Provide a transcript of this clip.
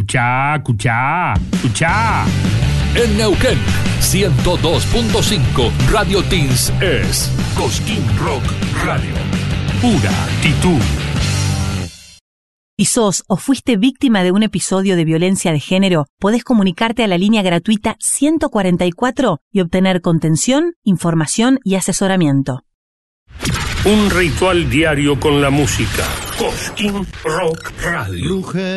Escuchá, escuchá, escuchá. En Neuquén, 102.5 Radio Teens es Cosquín Rock Radio. Pura actitud. Si sos o fuiste víctima de un episodio de violencia de género, podés comunicarte a la línea gratuita 144 y obtener contención, información y asesoramiento. Un ritual diario con la música. Cosquín Rock Radio.